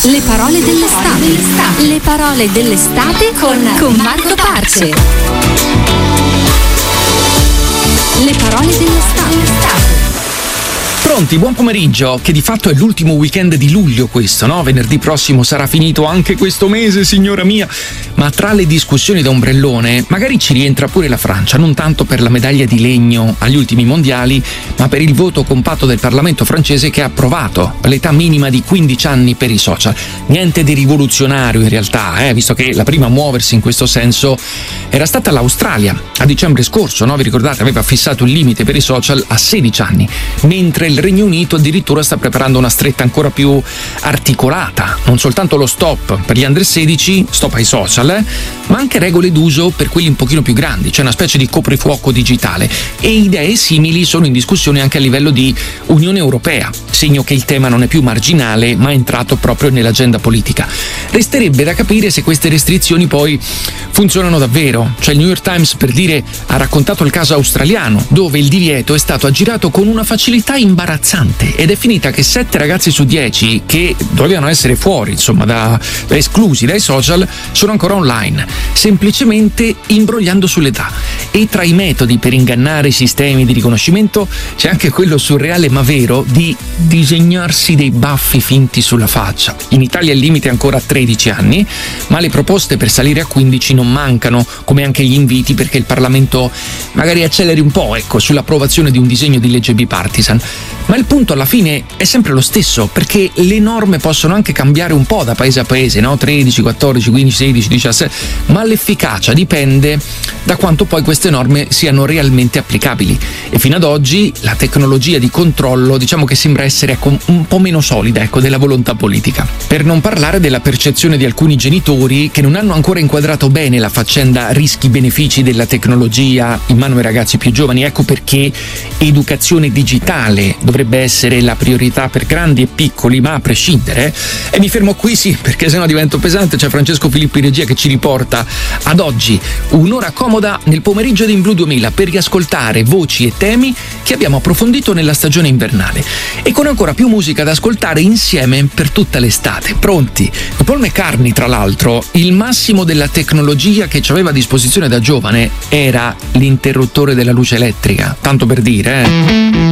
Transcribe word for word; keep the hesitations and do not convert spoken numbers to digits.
Le parole dell'estate. Le parole dell'estate con, con Marco Parce. Le parole dell'estate. Pronti, buon pomeriggio, che di fatto è l'ultimo weekend di luglio questo, no? Venerdì prossimo sarà finito anche questo mese, signora mia. Ma tra le discussioni da ombrellone, magari ci rientra pure la Francia, non tanto per la medaglia di legno agli ultimi mondiali, ma per il voto compatto del Parlamento francese che ha approvato l'età minima di quindici anni per i social. Niente di rivoluzionario in realtà, eh, visto che la prima a muoversi in questo senso era stata l'Australia. A dicembre scorso, no? Vi ricordate, aveva fissato il limite per i social a sedici anni, mentre il Regno Unito addirittura sta preparando una stretta ancora più articolata, non soltanto lo stop per gli under sedici, stop ai social, eh, ma anche regole d'uso per quelli un pochino più grandi, cioè una specie di coprifuoco digitale, e idee simili sono in discussione anche a livello di Unione Europea, segno che il tema non è più marginale ma è entrato proprio nell'agenda politica. Resterebbe da capire se queste restrizioni poi funzionano davvero, cioè il New York Times, per dire, ha raccontato il caso australiano dove il divieto è stato aggirato con una facilità imbarazzante ed è finita che sette ragazzi su dieci che dovevano essere fuori, insomma, da, da esclusi dai social, sono ancora online, semplicemente imbrogliando sull'età. E tra i metodi per ingannare i sistemi di riconoscimento c'è anche quello surreale ma vero di disegnarsi dei baffi finti sulla faccia. In Italia il limite è ancora tredici anni, ma le proposte per salire a quindici non mancano, come anche gli inviti perché il Parlamento magari acceleri un po', ecco, sull'approvazione di un disegno di legge bipartisan. Ma il punto alla fine è sempre lo stesso, perché le norme possono anche cambiare un po' da paese a paese, no? tredici, quattordici, quindici, sedici, diciassette, ma l'efficacia dipende da quanto poi queste norme siano realmente applicabili. E fino ad oggi la tecnologia di controllo, diciamo che sembra essere un po' meno solida, ecco, della volontà politica. Per non parlare della percezione di alcuni genitori che non hanno ancora inquadrato bene la faccenda rischi-benefici della tecnologia in mano ai ragazzi più giovani. Ecco perché educazione digitale dovrebbe essere la priorità per grandi e piccoli, ma a prescindere. E mi fermo qui, sì, perché sennò divento pesante. C'è Francesco Filippi in regia che ci riporta ad oggi un'ora comoda nel pomeriggio di In Blu duemila per riascoltare voci e temi che abbiamo approfondito nella stagione invernale, e con ancora più musica da ascoltare insieme per tutta l'estate. Pronti? Paul McCartney, tra l'altro, il massimo della tecnologia che ci aveva a disposizione da giovane era l'interruttore della luce elettrica, tanto per dire, eh.